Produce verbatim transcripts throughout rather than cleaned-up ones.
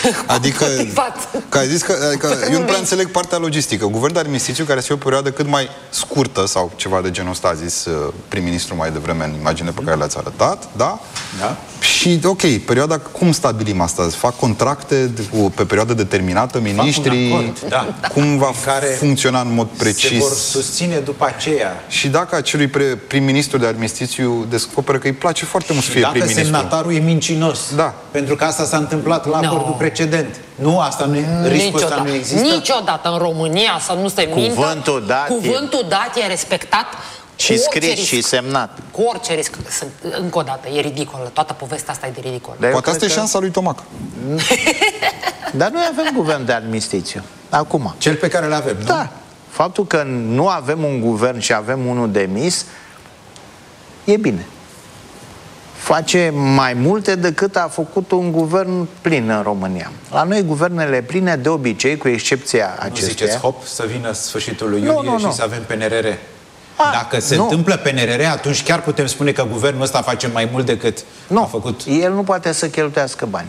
Adică, că ai zis că, adică eu nu prea înțeleg partea logistică. Guvern de armistițiu care să fie o perioadă cât mai scurtă sau ceva de genul ăsta, a zis prim-ministru mai devreme în imagine pe care le-ați arătat, da? Da. Și, ok, perioada, cum stabilim asta? Fac contracte pe perioadă determinată, miniștrii? Da. Cum va care funcționa în mod precis? Se vor susține după aceea. Și dacă acelui prim-ministru de armistițiu descoperă că îi place foarte mult să fie prim-ministru. Dacă semnatarul e mincinos. Da. Pentru că asta s-a întâmplat la acordul no. precedent. Nu, asta nu e, riscul ăsta nu există. Niciodată în România să nu se mintă. Cuvântul dat, Cuvântul dat e respectat. Și scris și semnat. Cu orice risc. Încă o dată, e ridicol. Toată povestea asta e de ridicol. Dar poate asta e șansa lui Tomac. Dar noi avem guvern de armistițiu. Acum. Cel pe care îl avem, nu? Da. Faptul că nu avem un guvern și avem unul demis e bine. Face mai multe decât a făcut un guvern plin în România. La noi, guvernele pline, de obicei, cu excepția acestuia... Nu ziceți, hop, să vină sfârșitul lui iulie nu, nu, și nu. să avem P N R R. A, Dacă se nu. întâmplă P N R R, atunci chiar putem spune că guvernul ăsta face mai mult decât nu. a făcut. El nu poate să cheltuiască bani.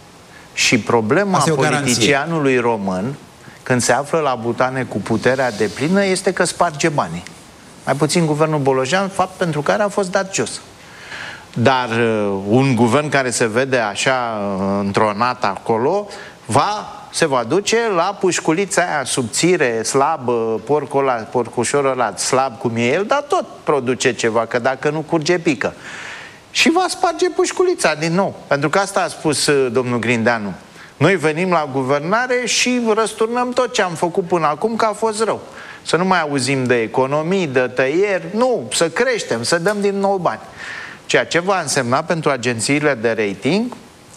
Și problema politicianului român, când se află la butane cu puterea deplină, este că sparge banii. Mai puțin guvernul Bolojan, fapt pentru care a fost dat jos. Dar uh, un guvern care se vede așa uh, întronat acolo, va, se va duce la pușculița aia subțire, slabă, porcul ăla, porcușorul ăla slab cum e el, dar tot produce ceva, că dacă nu curge, pică. Și va sparge pușculița din nou. Pentru că asta a spus uh, domnul Grindeanu. Noi venim la guvernare și răsturnăm tot ce am făcut până acum, că a fost rău. Să nu mai auzim de economii, de tăieri, nu, să creștem, să dăm din nou bani. Ceea ce va însemna pentru agențiile de rating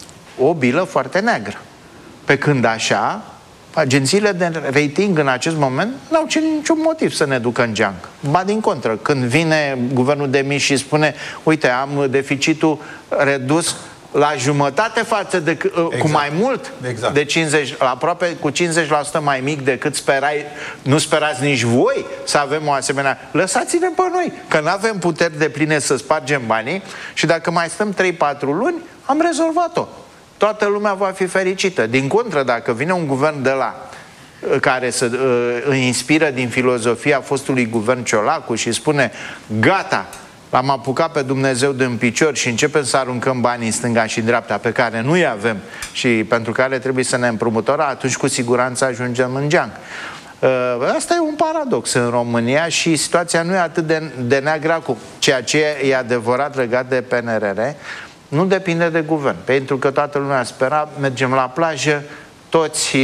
o bilă foarte neagră. Pe când așa, agențiile de rating în acest moment n-au niciun motiv să ne ducă în geancă. Ba din contră, când vine guvernul demis și spune, uite, am deficitul redus la jumătate față de, exact. cu mai mult exact. de cincizeci, aproape cu cincizeci la sută mai mic decât sperai, nu sperați nici voi să avem o asemenea. Lăsați-ne pe noi, că nu avem puteri de pline să spargem banii și dacă mai stăm trei patru luni, am rezolvat-o. Toată lumea va fi fericită. Din contră, dacă vine un guvern de la care să uh, inspiră din filozofia fostului guvern Ciolacu și spune, gata, l-am apucat pe Dumnezeu din picior și începem să aruncăm banii în stânga și în dreapta pe care nu-i avem și pentru care trebuie să ne împrumutăm, atunci cu siguranță ajungem în geanc. Asta e un paradox în România și situația nu e atât de, de neagră acum. Ceea ce e adevărat legat de P N R R nu depinde de guvern, pentru că toată lumea spera, mergem la plajă, toți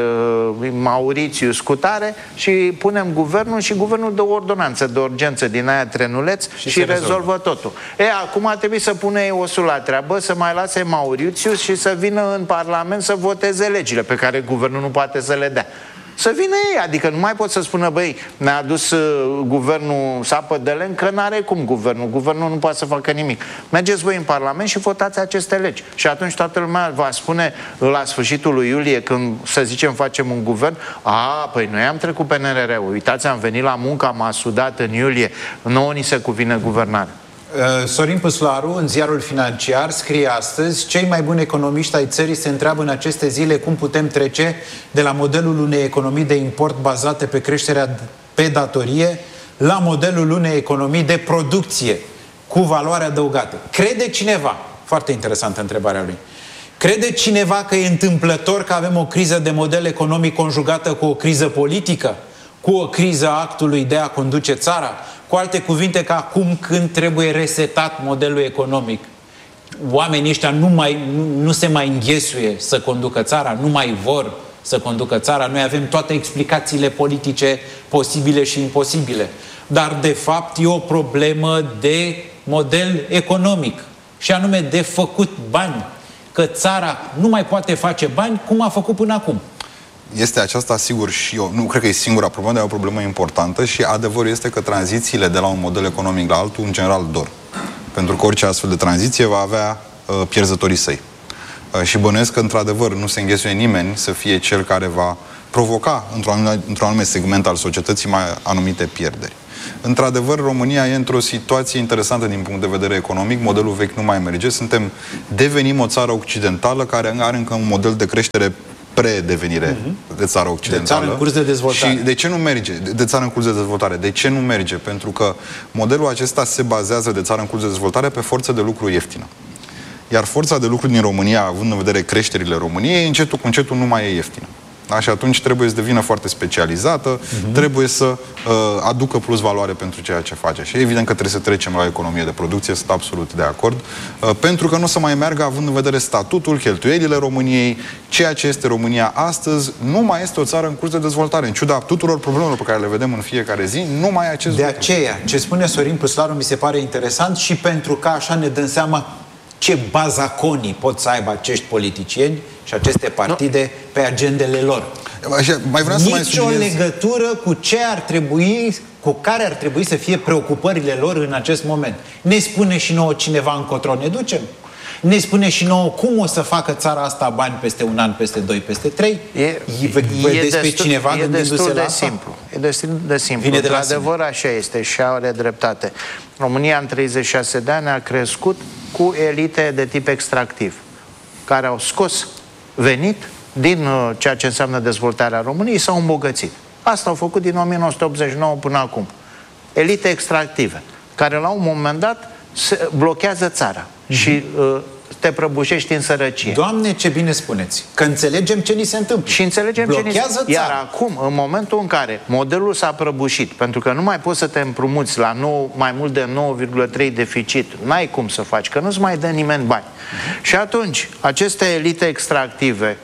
uh, Maurițiu scutare și punem guvernul și guvernul dă o ordonanță de urgență din aia trenuleț și, și rezolvă. rezolvă totul. E, acum ar trebui să pune osul la treabă, să mai lase Maurițiu și să vină în Parlament să voteze legile pe care guvernul nu poate să le dea. Să vină ei, adică nu mai pot să spună, băi, ne-a adus uh, guvernul sapă de len, că n-are cum guvernul, guvernul nu poate să facă nimic. Mergeți voi în Parlament și votați aceste legi. Și atunci toată lumea va spune la sfârșitul lui iulie, când, să zicem, facem un guvern, a, păi noi am trecut pe P N R R-ul, uitați, am venit la muncă, am asudat în iulie, nouă ni se cuvine guvernare. Sorin Păslaru, în Ziarul Financiar, scrie astăzi: cei mai buni economiști ai țării se întreabă în aceste zile cum putem trece de la modelul unei economii de import bazate pe creșterea pe datorie la modelul unei economii de producție cu valoare adăugată. Crede cineva, foarte interesantă întrebarea lui, crede cineva că e întâmplător că avem o criză de model economic conjugată cu o criză politică? Cu o criză a actului de a conduce țara? Cu alte cuvinte, că acum când trebuie resetat modelul economic, oamenii ăștia nu, mai, nu, nu se mai înghesuie să conducă țara, nu mai vor să conducă țara. Noi avem toate explicațiile politice posibile și imposibile. Dar, de fapt, e o problemă de model economic. Și anume de făcut bani. Că țara nu mai poate face bani cum a făcut până acum. Este aceasta, sigur, și eu nu cred că e singura problemă, dar e o problemă importantă și adevărul este că tranzițiile de la un model economic la altul, în general, dor. Pentru că orice astfel de tranziție va avea uh, pierzătorii săi. Uh, și bănuiesc că, într-adevăr, nu se înghesuie nimeni să fie cel care va provoca într-un anume, într-un anume segment al societății mai anumite pierderi. Într-adevăr, România e într-o situație interesantă din punct de vedere economic, modelul vechi nu mai merge, suntem, devenim o țară occidentală care are încă un model de creștere pre-devenire uh-huh. de țară occidentală. De țară în curs de dezvoltare. Și de ce nu merge? De țară în curs de dezvoltare. De ce nu merge? Pentru că modelul acesta se bazează de țară în curs de dezvoltare pe forță de lucru ieftină. Iar forța de lucru din România, având în vedere creșterile României, încetul cu încetul nu mai e ieftină. Da? Și atunci trebuie să devină foarte specializată, uh-huh. trebuie să uh, aducă plus valoare pentru ceea ce face. Și evident că trebuie să trecem la economie de producție, sunt absolut de acord, uh, pentru că nu o să mai meargă având în vedere statutul, cheltuielile României, ceea ce este România astăzi, nu mai este o țară în curs de dezvoltare. În ciuda tuturor problemelor pe care le vedem în fiecare zi, nu mai e acest De lucru. aceea, ce spune Sorin Păslaru mi se pare interesant și pentru că așa ne dăm seama ce bazaconii pot să aibă acești politicieni și aceste partide no. pe agendele lor. Așa, mai vreau să mai Nici o subliniez... legătură cu ce ar trebui, cu care ar trebui să fie preocupările lor în acest moment. Ne spune și nouă cineva încotro ne ducem? Ne spune și nouă cum o să facă țara asta bani peste un an, peste doi, peste trei? E, Vedeți pe cineva e destul la de asta? simplu. E destul de simplu. Vine de la adevăr, așa este și are dreptate. România în treizeci și șase de ani a crescut cu elite de tip extractiv, care au scos venit din uh, ceea ce înseamnă dezvoltarea României, s-au îmbogățit. Asta au făcut din o mie nouă sute optzeci și nouă până acum. Elite extractive, care la un moment dat se blochează țara mm-hmm. și uh, te prăbușești în sărăcie. Doamne, ce bine spuneți! Că înțelegem ce ni se întâmplă. Și înțelegem blochează ce ni se... țara. Iar acum, în momentul în care modelul s-a prăbușit, pentru că nu mai poți să te împrumuți la nouă, mai mult de nouă virgulă trei deficit, n-ai cum să faci, că nu-ți mai dă nimeni bani. Mm-hmm. Și atunci, aceste elite extractive,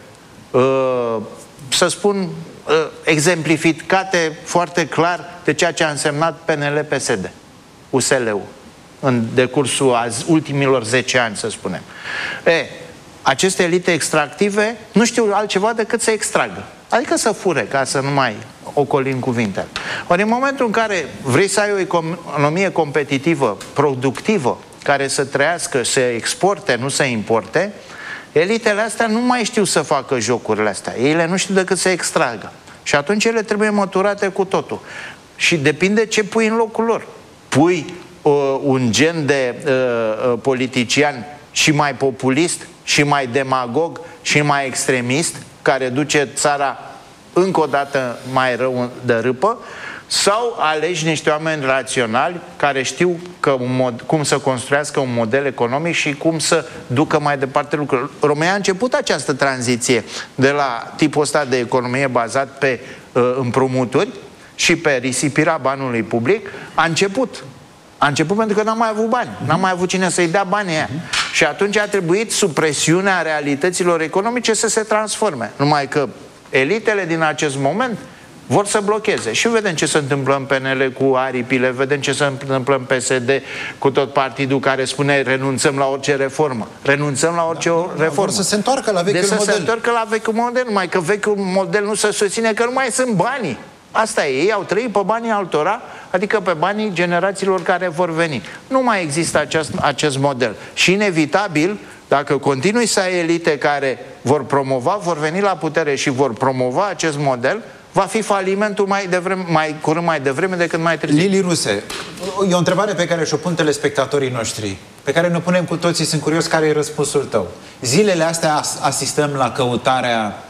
uh, să spun, uh, exemplificate foarte clar de ceea ce a însemnat P N L P S D, U S L-ul, în decursul azi, ultimilor zece ani, să spunem. E, aceste elite extractive nu știu altceva decât să extragă. Adică să fure, ca să nu mai ocolim cuvintele. Ori în momentul în care vrei să ai o economie competitivă, productivă, care să trăiască, să exporte, nu să importe, elitele astea nu mai știu să facă jocurile astea. Ele nu știu decât să extragă. Și atunci ele trebuie măturate cu totul. Și depinde ce pui în locul lor. Pui uh, un gen de uh, politician și mai populist, și mai demagog, și mai extremist, care duce țara încă o dată mai rău de râpă, sau alegi niște oameni raționali care știu că un mod, cum să construiască un model economic și cum să ducă mai departe lucrurile. România a început această tranziție de la tipul ăsta de economie bazat pe uh, împrumuturi și pe risipirea banului public. A început. A început pentru că n-a mai avut bani. N-a mai avut cine să-i dea banii aia. Și atunci a trebuit, sub presiunea realităților economice, să se transforme. Numai că elitele din acest moment vor să blocheze. Și vedem ce se întâmplă în P N L cu aripile, vedem ce se întâmplă în P S D cu tot partidul care spune renunțăm la orice reformă. Renunțăm la orice da, reformă. Vor să se întoarcă la vechiul de să model. se întoarcă la vechiul model, numai că vechiul model nu se susține că nu mai sunt banii. Asta e, ei au trăit pe banii altora, adică pe banii generațiilor care vor veni. Nu mai există acest, acest model. Și inevitabil, dacă continui să ai elite care vor promova, vor veni la putere și vor promova acest model, va fi falimentul mai, devreme, mai curând mai devreme decât mai târziu. Lili Ruse, e o întrebare pe care și-o pun telespectatorii noștri, pe care ne punem cu toții, sunt curios care e răspunsul tău. Zilele astea asistăm la căutarea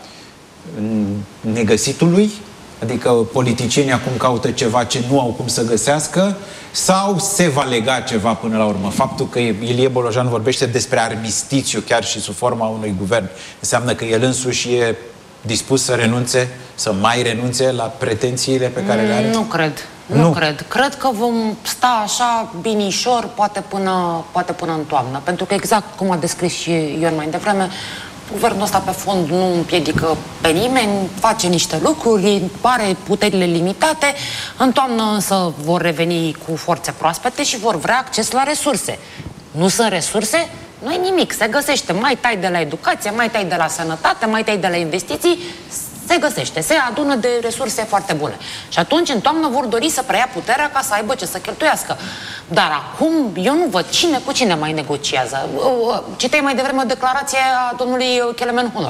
negăsitului? Adică politicienii acum caută ceva ce nu au cum să găsească, sau se va lega ceva până la urmă? Faptul că Ilie Bolojan vorbește despre armistițiu chiar și sub forma unui guvern înseamnă că el însuși e dispus să renunțe, să mai renunțe la pretențiile pe care le are? Nu cred. Nu, nu cred. Cred că vom sta așa binișor poate până, poate până în toamnă. Pentru că exact cum a descris și Ion mai devreme, guvernul ăsta pe fond nu împiedică pe nimeni, face niște lucruri, are puterile limitate, în toamnă însă vor reveni cu forțe proaspete și vor vrea acces la resurse. Nu sunt resurse? Nu-i nimic, se găsește. Mai tai de la educație, mai tai de la sănătate, mai tai de la investiții, se găsește, se adună de resurse foarte bune. Și atunci, în toamnă, vor dori să preia puterea ca să aibă ce să cheltuiască. Dar acum, eu nu văd cine cu cine mai negociază. Citeai mai devreme o declarație a domnului Kelemen Honor.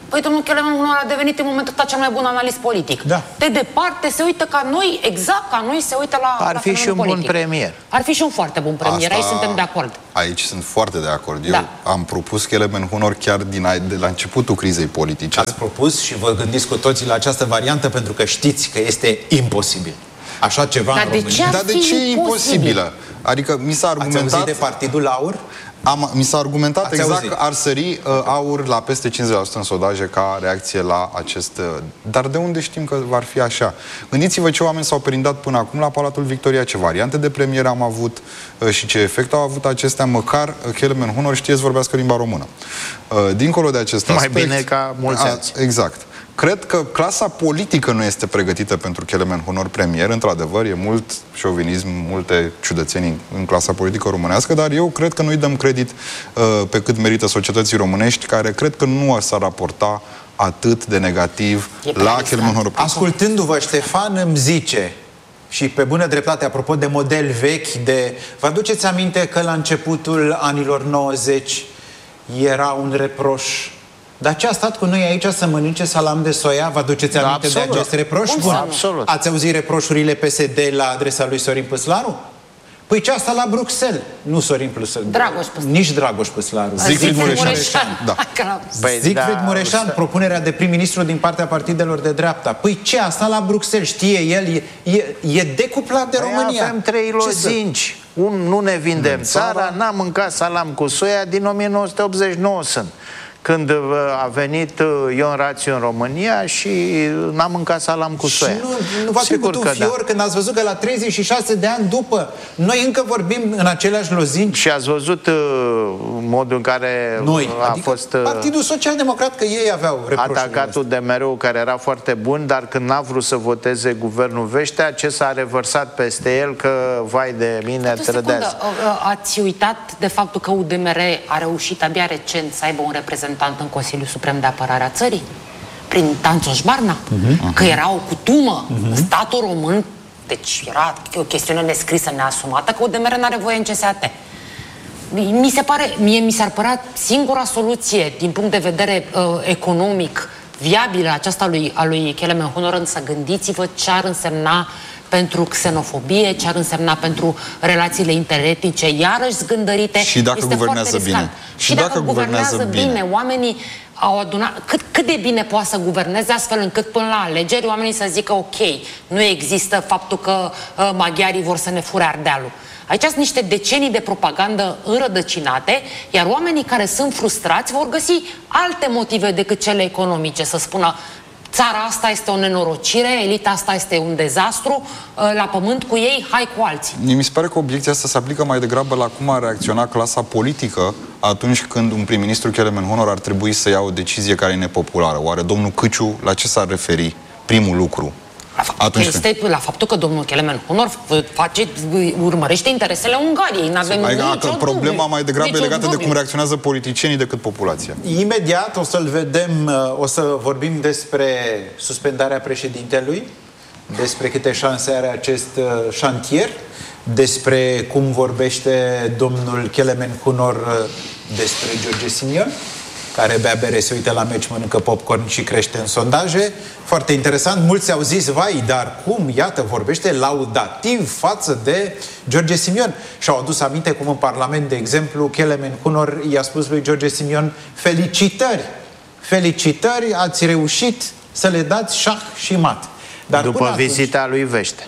Păi domnul Kelemen Hunor a devenit în momentul ăsta cel mai bun analist politic. Da. De departe se uită ca noi, exact ca noi se uită la Ar la fi și un politic. bun premier. Ar fi și un foarte bun premier, Asta, aici suntem de acord. Aici sunt foarte de acord. Eu Da. am propus Kelemen Hunor chiar din, de la începutul crizei politice. Ați propus și vă gândiți cu toții la această variantă pentru că știți că este imposibil. Așa ceva Dar în de România. ce ar Dar de fi ce e imposibil? imposibilă? Adică mi s-a Ați auzit argumentat... de Partidul Aur? Am, mi s-a argumentat Ați exact auzit? că ar sări uh, Aur la peste cincizeci la sută în sondaje ca reacție la acest... Uh, dar de unde știm că va fi așa? Gândiți-vă ce oameni s-au perindat până acum la Palatul Victoria, ce variante de premier am avut uh, și ce efect au avut acestea, măcar uh, Kelemen Hunor știe să vorbească limba română. Uh, dincolo de acest Mai aspect... bine ca mulți a, alții. Exact. Cred că clasa politică nu este pregătită pentru Kelemen Hunor premier, într-adevăr, e mult șovinism, multe ciudățenii în clasa politică românească, dar eu cred că nu-i dăm credit uh, pe cât merită societății românești, care cred că nu s-ar raporta atât de negativ E prea la riscant. Kelemen Hunor. Ascultându-vă, Ștefan îmi zice, și pe bună dreptate, apropo de model vechi, de... Vă aduceți aminte că la începutul anilor nouăzeci era un reproș? Dar ce a stat cu noi aici să mănânce salam de soia? Vă aduceți Da, aminte absolut. de acest reproș? Cum Bun. să nu? Absolut. Ați auzit reproșurile P S D la adresa lui Sorin Păslaru? Păi ce asta la Bruxelles? Nu Sorin Păslaru. Dragoș Păslaru. Nici Dragoș Păslaru. Siegfried Mureșan. Da. Băi, Siegfried da, Mureșan, să- propunerea de prim-ministru din partea partidelor de dreapta. Păi ce, asta la Bruxelles, știe el, e, e, e decuplat de Păi România. avem trei Ce să- lozinci. Un, nu ne vindem țara, n-am mâncat salam cu soia din o mie nouă sute optzeci și nouă sunt. Când uh, a venit uh, Ion Rațiu în România și n-am mâncat salam cu Și soia. nu, nu v-a Sigur trecut un că da. fior când ați văzut că la treizeci și șase de ani după noi încă vorbim în aceleași lozinci? Și ați văzut uh, modul în care Noi, a adică fost uh, Partidul Social-Democrat, că ei aveau reproșurile atacatul de mereu, care era foarte bun, dar când n-a vrut să voteze guvernul Veștea, ce s-a revărsat peste el, că vai de mine, O secundă, trădează. ați uitat de faptul că U D M R a reușit abia recent să aibă un reprezentant în Consiliul Suprem de Apărare a țării? Prin Tanțoș Barna? Uh-huh. Că era o cutumă. Uh-huh. Statul român, deci era o chestiune nescrisă, neasumată, că U D M R n-are voie în C S A T. Mi se pare, mie mi s-ar părea singura soluție din punct de vedere uh, economic viabilă aceasta lui, a lui Kelemen Hunor, însă gândiți-vă ce ar însemna pentru xenofobie, ce ar însemna pentru relațiile interetnice, iarăși zgândărite. Și dacă este guvernează foarte riscant. bine. Și, și dacă, dacă guvernează bine, bine. oamenii au adunat, cât, cât de bine poate să guverneze, astfel încât până la alegeri oamenii să zică ok, nu există faptul că uh, maghiarii vor să ne fure Ardealul. Aici sunt niște decenii de propagandă înrădăcinate, iar oamenii care sunt frustrați vor găsi alte motive decât cele economice, să spună țara asta este o nenorocire, elita asta este un dezastru, la pământ cu ei, hai cu alții. Mi se pare că obiecția asta se aplică mai degrabă la cum a reacționat clasa politică atunci când un prim-ministru Kelemen Hunor ar trebui să ia o decizie care e nepopulară. Oare domnul Căciu la ce s-ar referi primul lucru? La faptul, este la faptul că domnul Kelemen Hunor face, urmărește interesele Ungariei. N-avem Adică problema mai degrabă e legată de cum reacționează reacționează politicienii decât populația. Imediat o să-l vedem, o să vorbim despre suspendarea președintelui, despre câte șanse are acest șantier, despre cum vorbește domnul Kelemen Hunor despre George Simion, care bea bere, se uită la meci, mănâncă popcorn și crește în sondaje. Foarte interesant, mulți au zis, vai, dar cum, iată, vorbește laudativ față de George Simion. Și-au adus aminte cum în Parlament, de exemplu, Kelemen Hunor i-a spus lui George Simion, felicitări, felicitări, ați reușit să le dați șah și mat. Dar După până atunci, vizita lui Vește.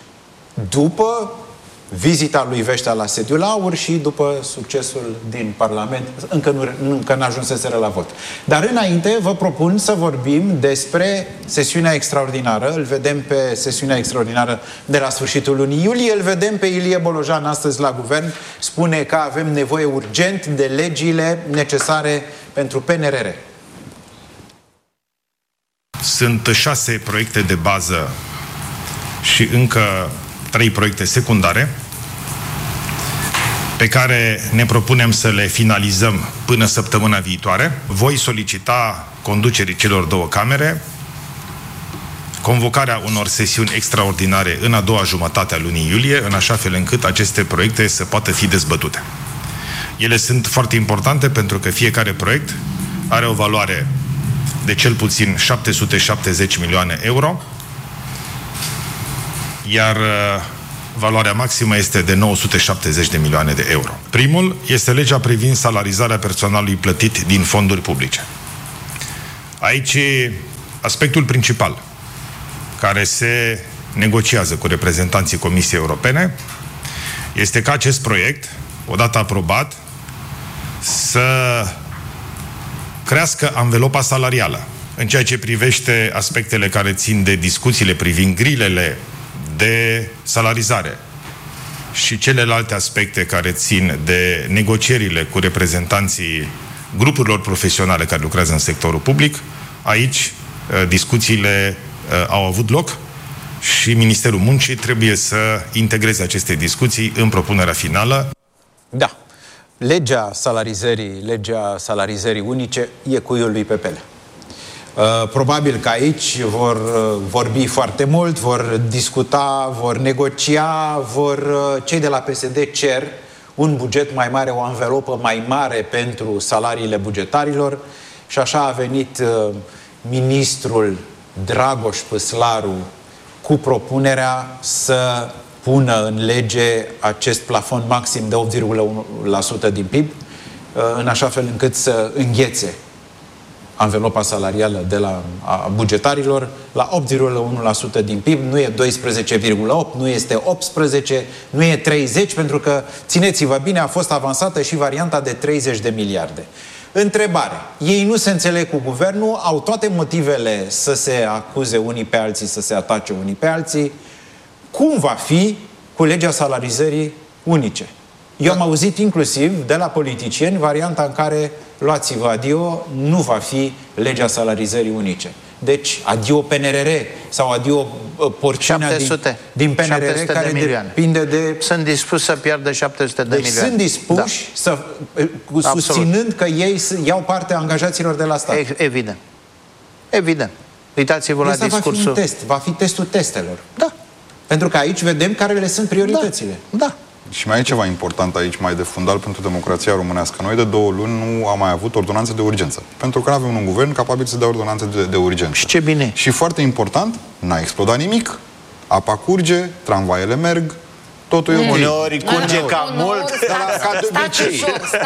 după vizita lui Veștea la Sediul Aur și după succesul din Parlament, încă nu încă n-ajunseseră la vot. Dar înainte vă propun să vorbim despre sesiunea extraordinară. Îl vedem pe sesiunea extraordinară de la sfârșitul lunii iulie, îl vedem pe Ilie Bolojan astăzi la guvern, spune că avem nevoie urgent de legile necesare pentru P N R R. Sunt șase proiecte de bază și încă trei proiecte secundare pe care ne propunem să le finalizăm până săptămâna viitoare. Voi solicita conducerii celor două camere convocarea unor sesiuni extraordinare în a doua jumătate a lunii iulie, în așa fel încât aceste proiecte să poată fi dezbătute. Ele sunt foarte importante pentru că fiecare proiect are o valoare de cel puțin șapte sute șaptezeci milioane euro, iar valoarea maximă este de nouă sute șaptezeci de milioane de euro. Primul este legea privind salarizarea personalului plătit din fonduri publice. Aici aspectul principal care se negociază cu reprezentanții Comisiei Europene este că acest proiect, odată aprobat, să crească anvelopa salarială în ceea ce privește aspectele care țin de discuțiile privind grilele de salarizare și celelalte aspecte care țin de negocierile cu reprezentanții grupurilor profesionale care lucrează în sectorul public. Aici discuțiile au avut loc și Ministerul Muncii trebuie să integreze aceste discuții în propunerea finală. Da. Legea salarizării, legea salarizării unice e cuiul lui Pepele. Uh, probabil că aici vor uh, vorbi foarte mult, vor discuta, vor negocia, vor, uh, cei de la P S D cer un buget mai mare, o anvelopă mai mare pentru salariile bugetarilor și așa a venit uh, ministrul Dragoș Păslaru cu propunerea să pună în lege acest plafon maxim de opt virgulă unu la sută din P I B, în așa fel încât să înghețe anvelopa salarială de la a bugetarilor la opt virgulă unu la sută din P I B. Nu e doisprezece virgulă opt, nu este optsprezece, nu e treizeci, pentru că, țineți-vă bine, a fost avansată și varianta de treizeci de miliarde. Întrebare. Ei nu se înțeleg cu guvernul, au toate motivele să se acuze unii pe alții, să se atace unii pe alții. Cum va fi cu legea salarizării unice? Eu am auzit inclusiv de la politicieni varianta în care, luați-vă adio, nu va fi legea salarizării unice. Deci, adio P N R R sau adio porțiunea din, din P N R R care de depinde de... Sunt dispus să pierdă șapte sute de deci milioane. sunt dispuși, da, să, susținând că ei iau parte a angajaților de la stat. Evident. Evident. Uitați-vă la discursul... va fi un test, va fi testul testelor. Da. Pentru că aici vedem care le sunt prioritățile. Da. Da. Și mai e ceva important aici, mai de fundal pentru democrația românească. Noi de două luni nu am mai avut ordonanțe de urgență. Pentru că nu avem un guvern capabil să dea ordonanțe de, de urgență. Și ce bine. Și foarte important, n-a explodat nimic, apa curge, tramvaiele merg, totul e ok. Uneori curge cam mult. Ca de obicei.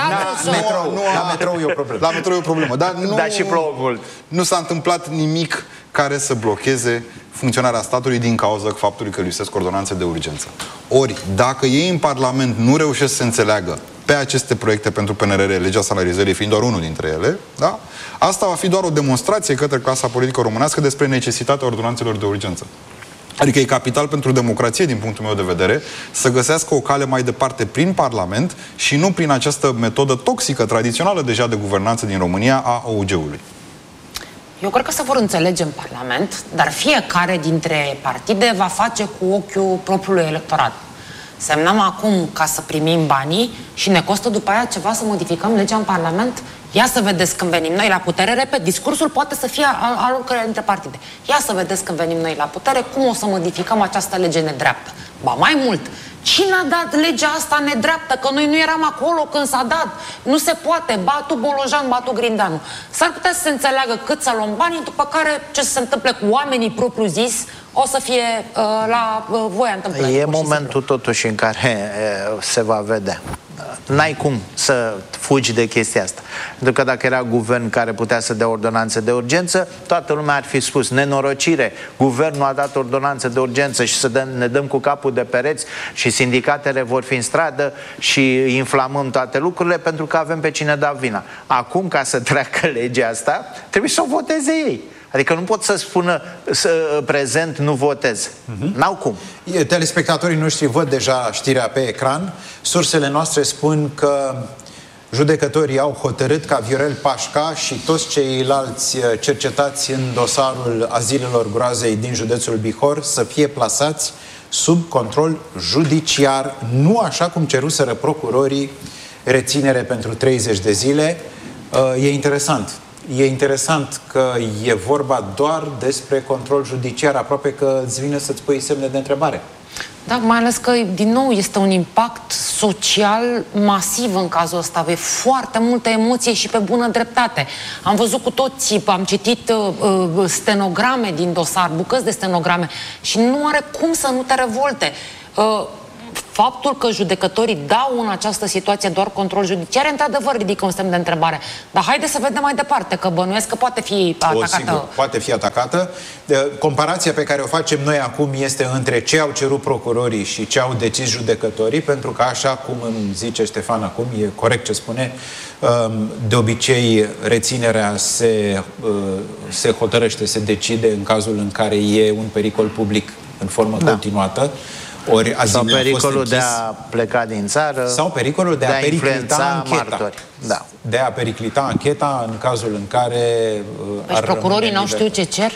La metrou e o problemă. La metrou e o problemă. Dar nu, da, și plouă mult. Nu s-a întâmplat nimic care să blocheze funcționarea statului din cauza faptului că lipsesc ordonanțe de urgență. Ori, dacă ei în Parlament nu reușesc să se înțeleagă pe aceste proiecte pentru P N R R, legea salarizării fiind doar unul dintre ele, da? Asta va fi doar o demonstrație către clasa politică românească despre necesitatea ordonanțelor de urgență. Adică e capital pentru democrație, din punctul meu de vedere, să găsească o cale mai departe prin Parlament și nu prin această metodă toxică, tradițională deja de guvernanță din România, a O U G-ului. Eu cred că se vor înțelege în Parlament, dar fiecare dintre partide va face cu ochiul propriului electorat. Semnăm acum ca să primim banii și ne costă după aia ceva să modificăm legea în Parlament? Ia să vedeți când venim noi la putere, repet, discursul poate să fie al, al oricărei dintre partide. Ia să vedeți când venim noi la putere cum o să modificăm această lege nedreaptă. Ba mai mult, cine a dat legea asta nedreaptă? Că noi nu eram acolo când s-a dat. Nu se poate. Batu Bolojan, batu Grindanu. S-ar putea să se înțeleagă cât să luăm banii, după care ce se întâmple cu oamenii propriu-zis o să fie uh, la uh, voia întâmplării. E momentul totuși în care uh, se va vedea. N-ai cum să fugi de chestia asta. Pentru că dacă era guvern care putea să dea ordonanțe de urgență, toată lumea ar fi spus nenorocire, guvernul a dat ordonanțe de urgență și să dăm, ne dăm cu capul de pereți și sindicatele vor fi în stradă și inflamăm toate lucrurile pentru că avem pe cine da vina. Acum, ca să treacă legea asta, trebuie să o voteze ei. Adică nu pot să spună să, prezent nu votez. Uh-huh. N-au cum. Telespectatorii noștri văd deja știrea pe ecran. Sursele noastre spun că judecătorii au hotărât ca Viorel Pașca și toți ceilalți cercetați în dosarul azilelor groazei din județul Bihor să fie plasați sub control judiciar, nu așa cum ceruseră procurorii, reținere pentru treizeci de zile. E interesant. E interesant că e vorba doar despre control judiciar, aproape că îți vine să-ți pui semne de întrebare. Da, mai ales că, din nou, este un impact social masiv în cazul ăsta. Avea foarte multă emoție și pe bună dreptate. Am văzut cu toții, am citit uh, uh, stenograme din dosar, bucăți de stenograme și nu are cum să nu te revolte. Uh, Faptul că judecătorii dau în această situație doar control judiciar, într-adevăr ridică un semn de întrebare. Dar haide să vedem mai departe, că bănuiesc că poate fi atacată. O, sigur, poate fi atacată. Comparația pe care o facem noi acum este între ce au cerut procurorii și ce au decis judecătorii, pentru că, așa cum îmi zice Ștefan acum, e corect ce spune, de obicei reținerea se, se hotărăște, se decide în cazul în care e un pericol public în formă da. continuată. Ori sau pericolul de a pleca din țară, sau pericolul de, de a, a periclita ancheta. Da. De a periclita ancheta în cazul în care deci procurorii n-au știut ce cer?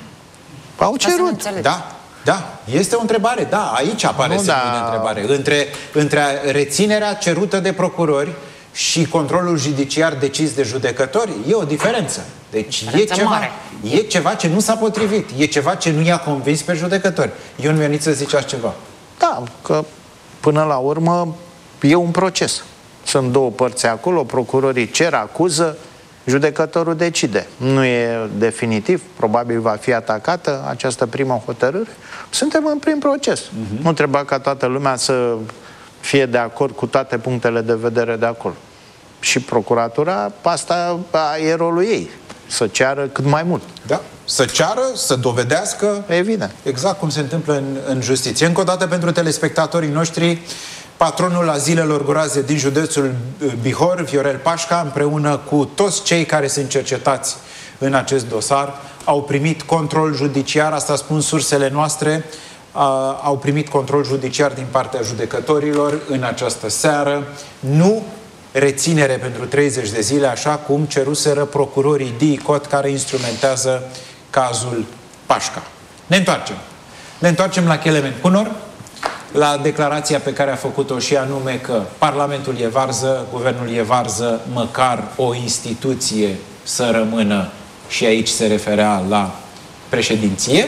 Au cerut. Da, da. Este o întrebare. Da, aici apare semnul da. de întrebare. Între, între reținerea cerută de procurori și controlul judiciar decis de judecători e o diferență. Deci e ceva, e ceva ce nu s-a potrivit. E ceva ce nu i-a convins pe judecători. Ion Mioniță zicea ceva. Da, că până la urmă e un proces. Sunt două părți acolo, procurorii cer, acuză, judecătorul decide. Nu e definitiv, probabil va fi atacată această primă hotărâre. Suntem în prim proces. Uh-huh. Nu trebuia ca toată lumea să fie de acord cu toate punctele de vedere de acolo. Și procuratura, asta e rolul ei, să ceară cât mai mult. Da, să ceară, să dovedească. Evident. Exact cum se întâmplă în, în justiție. Încă o dată pentru telespectatorii noștri, patronul azilelor groaze din județul Bihor, Viorel Pașca, împreună cu toți cei care sunt cercetați în acest dosar, au primit control judiciar, asta spun sursele noastre, Uh, au primit control judiciar din partea judecătorilor în această seară. Nu reținere pentru treizeci de zile, așa cum ceruseră procurorii D I C O T care instrumentează cazul Pașca. Ne întoarcem. Ne întoarcem la Kelemen Hunor, la declarația pe care a făcut-o și anume că Parlamentul e varză, Guvernul e varză, măcar o instituție să rămână, și aici se referea la președinție.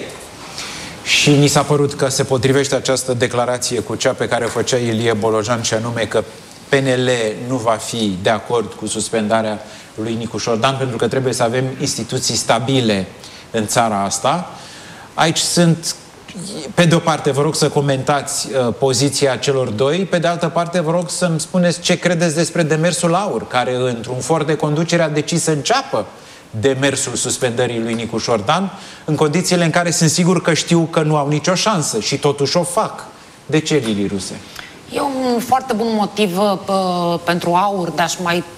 Și ni s-a părut că se potrivește această declarație cu cea pe care o făcea Ilie Bolojan, și anume că P N L nu va fi de acord cu suspendarea lui Nicu Șordan, pentru că trebuie să avem instituții stabile în țara asta. Aici sunt, pe de o parte, vă rog să comentați uh, poziția celor doi, pe de altă parte, vă rog să-mi spuneți ce credeți despre demersul AUR, care într-un for de conducere a decis să înceapă demersul suspendării lui Nicu Șordan, în condițiile în care sunt sigur că știu că nu au nicio șansă și totuși o fac. De ce, Lili Ruse? E un foarte bun motiv uh, pentru AUR de a-și mai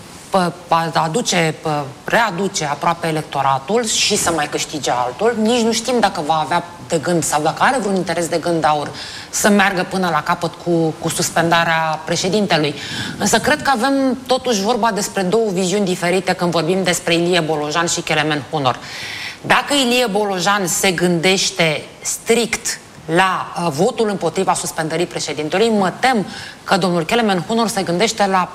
aduce, readuce aproape electoratul și să mai câștige altul. Nici nu știm dacă va avea de gând sau dacă are vreun interes de gând AUR să meargă până la capăt cu, cu suspendarea președintelui. Însă cred că avem totuși vorba despre două viziuni diferite când vorbim despre Ilie Bolojan și Kelemen Hunor. Dacă Ilie Bolojan se gândește strict la uh, votul împotriva suspendării președintelui, mă tem că domnul Kelemen Hunor se gândește la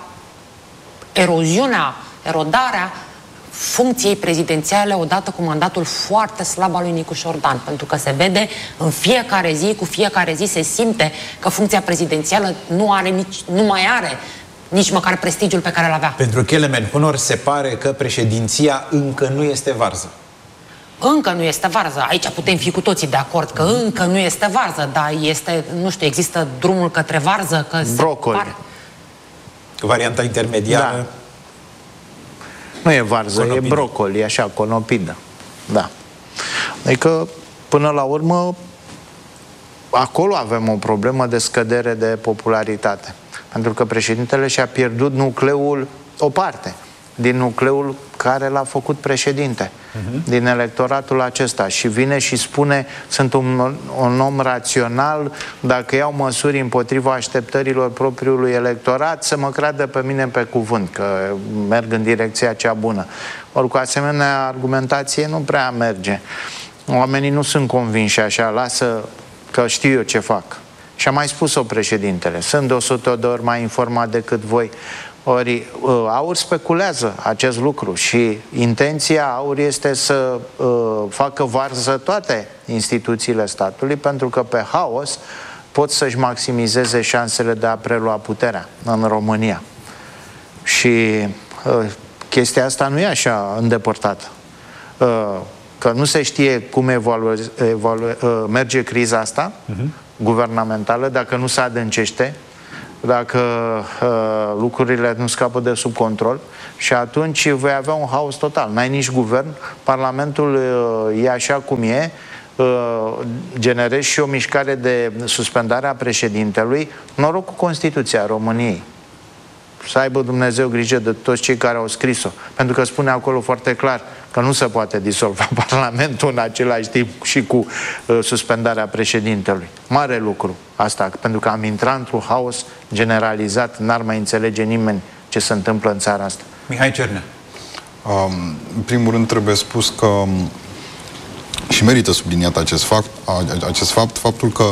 eroziunea, erodarea funcției prezidențiale odată cu mandatul foarte slab al lui Nicu Șordan, pentru că se vede în fiecare zi, cu fiecare zi se simte că funcția prezidențială nu are nici, nu mai are nici măcar prestigiul pe care îl avea. Pentru Kelemen Hunor se pare că președinția încă nu este varză. Încă nu este varză. Aici putem fi cu toții de acord că încă nu este varză, dar este, nu știu, există drumul către varză, că brocoli. Se pare... Varianta intermediară. Da. Nu e varză, conopidă. E brocoli, e așa, conopidă. Da. Adică, până la urmă, acolo avem o problemă de scădere de popularitate. Pentru că președintele și-a pierdut nucleul, o parte din nucleul care l-a făcut președinte, uh-huh. din electoratul acesta, și vine și spune: sunt un, un om rațional, dacă iau măsuri împotriva așteptărilor propriului electorat, să mă creadă pe mine pe cuvânt, că merg în direcția cea bună. Ori cu asemenea argumentație nu prea merge. Oamenii nu sunt convinși așa, lasă că știu eu ce fac. Și a mai spus-o președintele: sunt de o sută de ori mai informat decât voi. Ori AUR speculează acest lucru și intenția AUR este să uh, facă varză toate instituțiile statului, pentru că pe haos pot să-și maximizeze șansele de a prelua puterea în România. Și uh, chestia asta nu e așa îndepărtată. Uh, că nu se știe cum evalu- evalu- uh, merge criza asta uh-huh. guvernamentală, dacă nu se adâncește, dacă uh, lucrurile nu scapă de sub control, și atunci vei avea un haos total. N-ai nici guvern, Parlamentul uh, e așa cum e, uh, generezi și o mișcare de suspendare a președintelui, noroc cu Constituția României. Să aibă Dumnezeu grijă de toți cei care au scris-o. Pentru că spune acolo foarte clar că nu se poate disolva Parlamentul în același timp și cu uh, suspendarea președintelui. Mare lucru asta, pentru că am intrat într-un haos generalizat, n-ar mai înțelege nimeni ce se întâmplă în țara asta. Mihai Cernea. Um, în primul rând trebuie spus că um, și merită subliniat acest fapt, acest fapt faptul că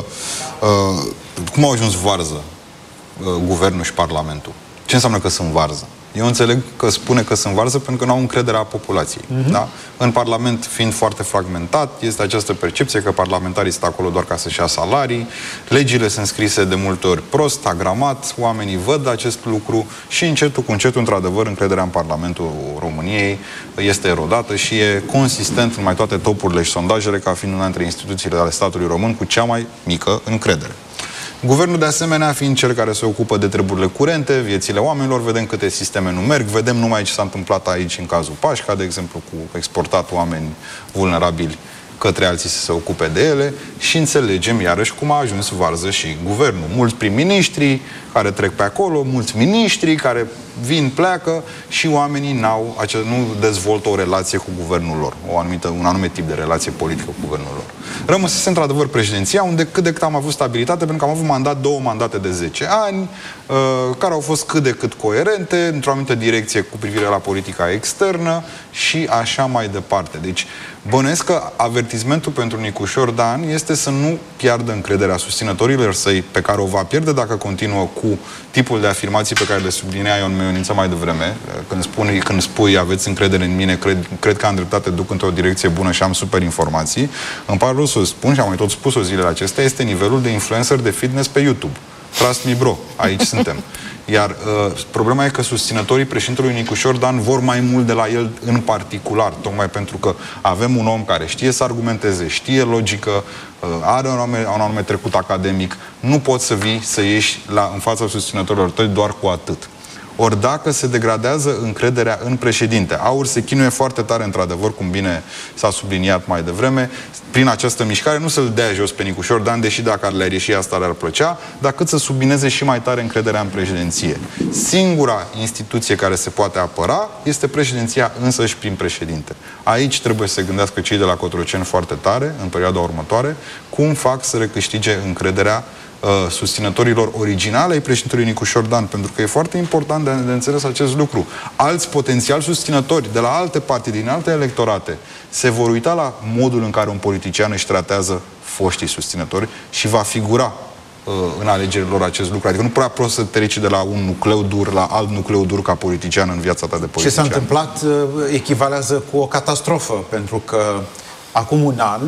uh, cum au ajuns varză uh, guvernul și Parlamentul. Ce înseamnă că sunt varză? Eu înțeleg că spune că sunt varză pentru că nu au încrederea populației. Mm-hmm. Da? În Parlament, fiind foarte fragmentat, este această percepție că parlamentarii sunt acolo doar ca să-și ia salarii, legile sunt scrise de multe ori prost, agramat, oamenii văd acest lucru și încetul cu încetul, într-adevăr, încrederea în Parlamentul României este erodată și e consistent în mai toate topurile și sondajele ca fiind una dintre instituțiile ale statului român cu cea mai mică încredere. Guvernul, de asemenea, fiind cel care se ocupă de treburile curente, viețile oamenilor, vedem câte sisteme nu merg, vedem numai ce s-a întâmplat aici în cazul Pașca, de exemplu, cu exportat oameni vulnerabili către alții să se ocupe de ele și înțelegem iarăși cum a ajuns varză și guvernul. Mulți prim-ministri care trec pe acolo, mulți miniștri care vin, pleacă și oamenii n-au, nu dezvoltă o relație cu guvernul lor, o anumită, un anumit tip de relație politică cu guvernul lor. Rămăsese într-adevăr președinția, unde cât de cât am avut stabilitate, pentru că am avut mandat, două mandate de zece ani, uh, care au fost cât de cât coerente, într-o anumită direcție cu privire la politica externă și așa mai departe. Deci, bănuiesc că avertismentul pentru Nicușor Dan este să nu piardă încrederea susținătorilor săi, pe care o va pierde dacă continuă cu tipul de afirmații pe care le sublinea Ion Meioniță mai devreme. Când spui, când spui aveți încredere în mine, cred, cred că am dreptate, duc într-o direcție bună și am super informații. Îmi pare rău să spun și am mai tot spus-o zilele acestea, este nivelul de influencer de fitness pe YouTube. Trust me, bro. Aici suntem. Iar uh, problema e că susținătorii președintelui Nicușor Dan vor mai mult de la el în particular, tocmai pentru că avem un om care știe să argumenteze, știe logică, uh, are un anume, un anume trecut academic. Nu poți să vii să ieși la, în fața susținătorilor tăi doar cu atât. Ori dacă se degradează încrederea în președinte, Aur se chinuie foarte tare, într-adevăr, cum bine s-a subliniat mai devreme, prin această mișcare, nu să-l dea jos pe Nicușor Dan, deși dacă le-ar ieși asta le-ar plăcea, dar cât să submineze și mai tare încrederea în președinție. Singura instituție care se poate apăra este președinția însăși prin președinte. Aici trebuie să se gândească cei de la Cotroceni foarte tare, în perioada următoare, cum fac să recâștige încrederea susținătorilor originale ai președintelui Nicușor Dan, pentru că e foarte important de, de înțeles acest lucru. Alți potențiali susținători de la alte partide, din alte electorate, se vor uita la modul în care un politician își tratează foștii susținători și va figura uh, în alegerile lor acest lucru. Adică nu prea poți să te rici de la un nucleu dur la alt nucleu dur ca politician în viața ta de politician. Ce s-a întâmplat uh, echivalează cu o catastrofă, pentru că acum un an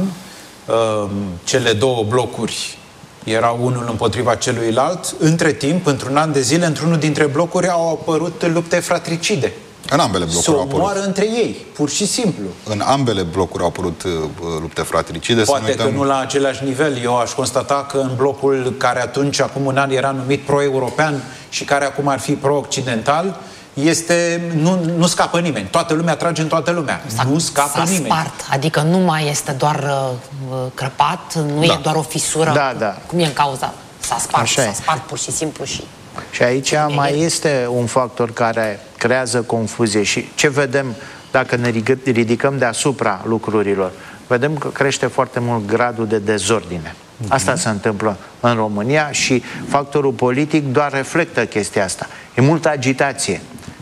uh, cele două blocuri erau unul împotriva celuilalt. Între timp, într-un an de zile, într-unul dintre blocuri au apărut lupte fratricide. În ambele blocuri au apărut. Se omoară între ei, pur și simplu. În ambele blocuri au apărut uh, lupte fratricide. Poate să nu uităm... că nu la același nivel. Eu aș constata că în blocul care atunci, acum un an, era numit pro-european și care acum ar fi pro-occidental, este, nu, nu scapă nimeni. Toată lumea trage în toată lumea. S-a, nu scapă s-a nimeni. spart, adică nu mai este doar uh, crăpat, nu da. e doar o fisură. Da, da. Cum e în cauza? S-a spart, Așa s-a e. spart pur și simplu și... Și aici mai este un factor care creează confuzie și ce vedem dacă ne ridicăm deasupra lucrurilor? Vedem că crește foarte mult gradul de dezordine. Asta se întâmplă în România și factorul politic doar reflectă chestia asta. E multă agitație,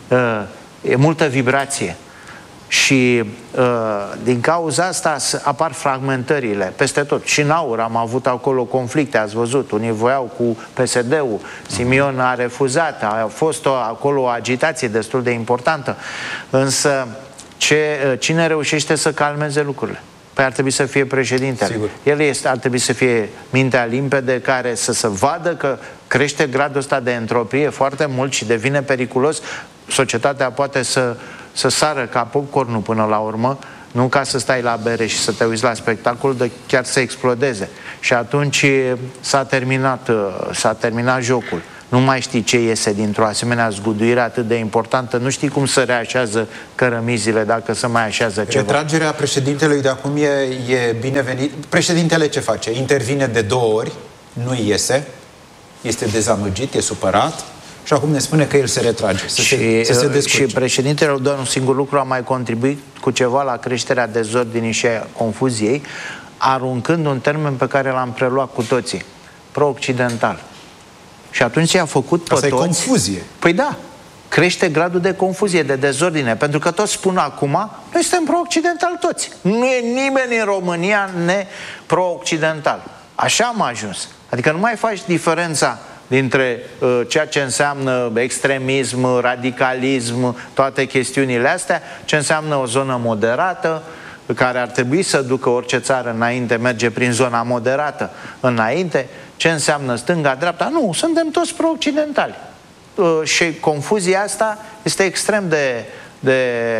e multă vibrație și din cauza asta apar fragmentările peste tot. Și în Aur am avut acolo conflicte, ați văzut, unii voiau cu P S D-ul, Simion a refuzat, a fost o, acolo o agitație destul de importantă, însă ce, cine reușește să calmeze lucrurile? Păi ar trebui să fie președintele. Sigur. El este, ar trebui să fie mintea limpede care să se vadă că crește gradul ăsta de entropie foarte mult și devine periculos. Societatea poate să, să sară ca popcornul până la urmă, nu ca să stai la bere și să te uiți la spectacol, de chiar să explodeze. Și atunci s-a terminat, s-a terminat jocul. Nu mai știi ce iese dintr-o asemenea zguduire atât de importantă, nu știi cum să reașează cărămizile, dacă se mai așează ceva. Retragerea președintelui de acum e, e binevenit. Președintele ce face? Intervine de două ori, nu iese, este dezamăgit, e supărat și acum ne spune că el se retrage, să și, se, să se descurce. Și președintele, doar un singur lucru, a mai contribuit cu ceva la creșterea dezordinii și a confuziei, aruncând un termen pe care l-am preluat cu toții, pro-occidental. Și atunci i-a făcut pe Asta toți... e confuzie. Păi da, crește gradul de confuzie, de dezordine, pentru că toți spun acum, noi suntem pro-occidental toți. Nu e nimeni în România ne-pro-occidental. Așa am ajuns. Adică nu mai faci diferența dintre uh, ceea ce înseamnă extremism, radicalism, toate chestiunile astea, ce înseamnă o zonă moderată, care ar trebui să ducă orice țară înainte, merge prin zona moderată înainte, ce înseamnă stânga-dreapta. Nu, suntem toți pro-occidentali. Uh, și confuzia asta este extrem de, de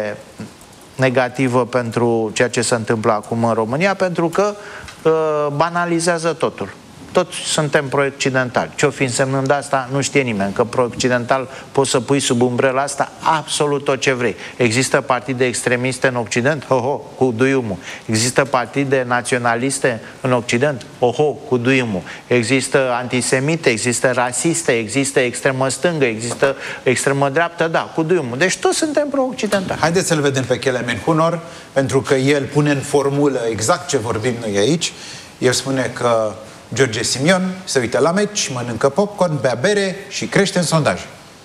negativă pentru ceea ce se întâmplă acum în România, pentru că uh, banalizează totul. Toți suntem pro-occidentali. Ce-o fi însemnând asta, nu știe nimeni. Că pro-occidental poți să pui sub umbrela asta absolut tot ce vrei. Există partide extremiste în Occident? Ho-ho, cu duiumul. Există partide naționaliste în Occident? Ho-ho, cu duiumul. Există antisemite, există rasiste, există extremă stângă, există extremă dreaptă, da, cu duiumul. Deci toți suntem pro-occidentali. Haideți să-l vedem pe Kelemen Hunor, pentru că el pune în formulă exact ce vorbim noi aici. El spune că George Simion se uită la meci, mănâncă popcorn, bea bere și crește în sondaj.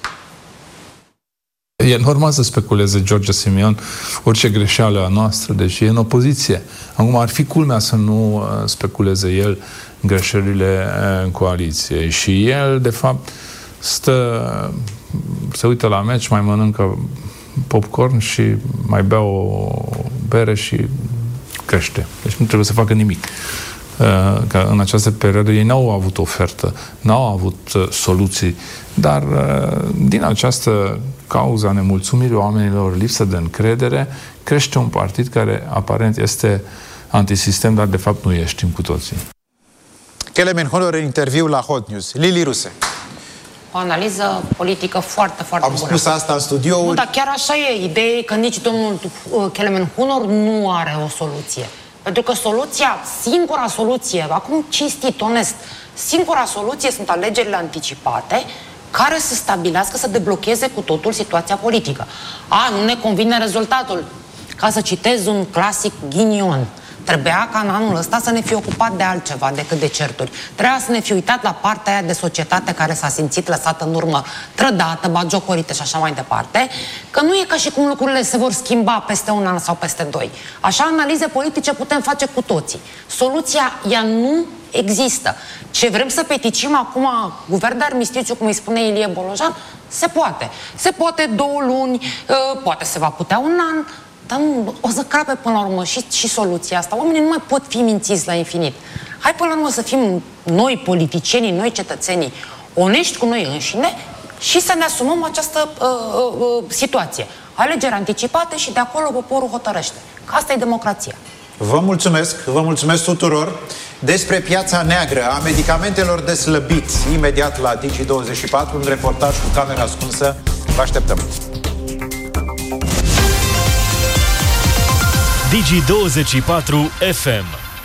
E normal să speculeze George Simion orice greșeală a noastră, deci e în opoziție. Acum ar fi culmea să nu speculeze el greșelile în coaliție. Și el, de fapt, stă, se uită la meci, mai mănâncă popcorn și mai bea o bere și crește. Deci nu trebuie să facă nimic. Că în această perioadă ei n-au avut ofertă, n-au avut uh, soluții, dar uh, din această cauză a nemulțumirii oamenilor, lipsă de încredere, crește un partid care aparent este antisistem, dar de fapt nu e, știm cu toții. Kelemen Hunor în interviu la Hot News. Lili Ruse. O analiză politică foarte, foarte Am bună. spus asta în studio. Nu, dar chiar așa e. Ideea e că nici domnul Kelemen Hunor nu are o soluție. Pentru că soluția, singura soluție, acum cinstit, onest, singura soluție sunt alegerile anticipate care să stabilească, să deblocheze cu totul situația politică. A, nu ne convine rezultatul. Ca să citez un clasic ghinion. Trebuia ca în anul ăsta să ne fi ocupat de altceva decât de certuri. Trebuia să ne fi uitat la partea aia de societate care s-a simțit lăsată în urmă, trădată, bagiocorită și așa mai departe, că nu e ca și cum lucrurile se vor schimba peste un an sau peste doi. Așa analize politice putem face cu toții. Soluția, ea nu există. Ce vrem să peticim acum, guvern de armistițiu, cum îi spune Ilie Bolojan, se poate. Se poate două luni, poate se va putea un an, dar nu, o să crape până la urmă și, și soluția asta. Oamenii nu mai pot fi mințiți la infinit. Hai până la urmă să fim noi politicienii, noi cetățenii, onești cu noi înșine și să ne asumăm această uh, uh, situație. Alegeri anticipate și de acolo poporul hotărăște. Că asta e democrația. Vă mulțumesc, vă mulțumesc tuturor. Despre piața neagră a medicamentelor de slăbit, imediat la Digi douăzeci și patru, un reportaj cu camera ascunsă. Vă așteptăm. Digi douăzeci și patru F M.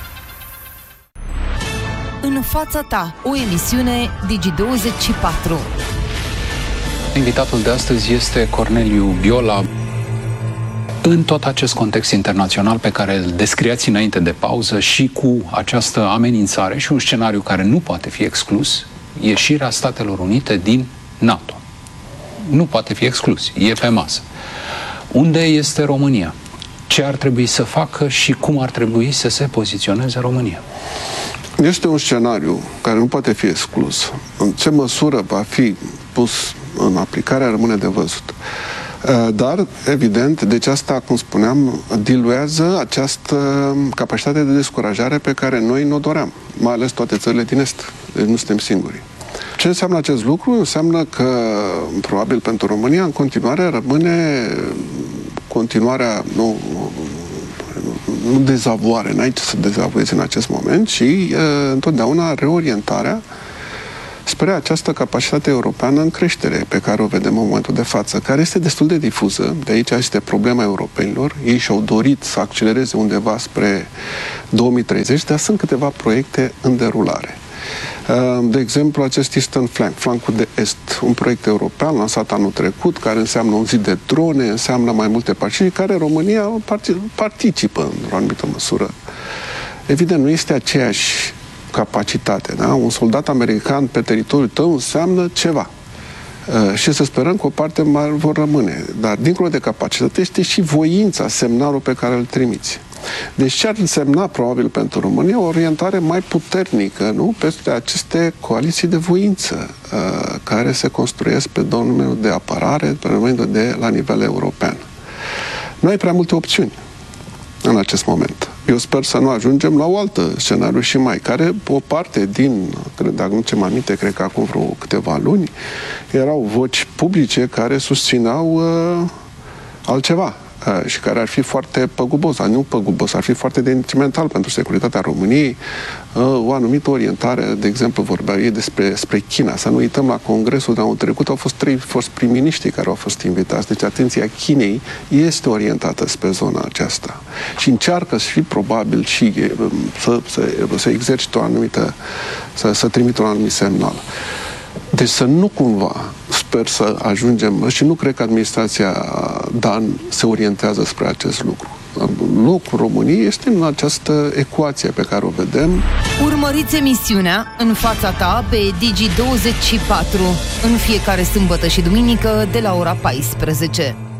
În fața ta, o emisiune Digi douăzeci și patru. Invitatul de astăzi este Corneliu Biola. În tot acest context internațional pe care îl descriați înainte de pauză și cu această amenințare și un scenariu care nu poate fi exclus, ieșirea Statelor Unite din NATO. Nu poate fi exclus, e pe masă. Unde este România? Ce ar trebui să facă și cum ar trebui să se poziționeze România? Este un scenariu care nu poate fi exclus. În ce măsură va fi pus în aplicare rămâne de văzut. Dar, evident, deci asta, cum spuneam, diluează această capacitate de descurajare pe care noi ne-o doream, mai ales toate țările din Est. Deci nu suntem singuri. Ce înseamnă acest lucru? Înseamnă că, probabil pentru România, în continuare rămâne continuarea, nu, nu dezavoare, n-ai ce să dezavoiezi în acest moment, ci uh, întotdeauna reorientarea spre această capacitate europeană în creștere pe care o vedem în momentul de față, care este destul de difuză. De aici este problema europenilor. Ei și-au dorit să accelereze undeva spre două mii treizeci, dar sunt câteva proiecte în derulare. De exemplu, acest Eastern Flank, flancul de est, un proiect european lansat anul trecut, care înseamnă un zid de drone, înseamnă mai multe partide, care România participă într-o anumită măsură. Evident, nu este aceeași capacitate, da? Un soldat american pe teritoriul tău înseamnă ceva. Uh, și să sperăm că o parte mai vor rămâne. Dar, dincolo de capacitate, este și voința, semnalul pe care îl trimiți. Deci ce ar însemna, probabil, pentru România, o orientare mai puternică, nu? Peste aceste coaliții de voință uh, care se construiesc pe domeniul de apărare, pe domeniul de la nivel european. Nu ai prea multe opțiuni în acest moment. Eu sper să nu ajungem la o altă scenariu și mai, care o parte din, cred, dacă nu ce mă aminte, cred că acum vreo câteva luni, erau voci publice care susțineau uh, altceva uh, și care ar fi foarte păgubos, dar nu păgubos, ar fi foarte detrimental pentru securitatea României. Uh, o anumită orientare, de exemplu, vorbeau ei despre spre China. Să nu uităm, la Congresul de anul trecut au fost trei fost prim-miniștri care au fost invitați. Deci atenția Chinei este orientată spre zona aceasta. Și încearcă și probabil și să, să, să exercite o anumită, să, să trimită un anumit semnal. Deci să nu cumva, sper să ajungem, și nu cred că administrația Dan se orientează spre acest lucru. Locul României este în această ecuație pe care o vedem. Urmăriți emisiunea În fața ta pe Digi douăzeci și patru în fiecare sâmbătă și duminică de la ora paisprezece.